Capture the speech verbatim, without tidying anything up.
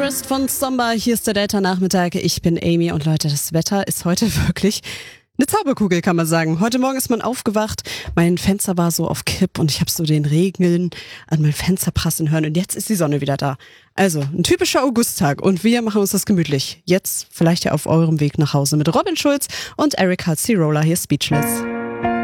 Forest von Somba. Hier ist der Delta-Nachmittag. Ich bin Amy und Leute, das Wetter ist heute wirklich eine Zauberkugel, kann man sagen. Heute Morgen ist man aufgewacht, mein Fenster war so auf Kipp und ich habe so den Regen an mein Fenster prasseln hören und jetzt ist die Sonne wieder da. Also ein typischer Augusttag und wir machen uns das gemütlich. Jetzt vielleicht ja auf eurem Weg nach Hause mit Robin Schulz und Eric Cirola hier Speechless.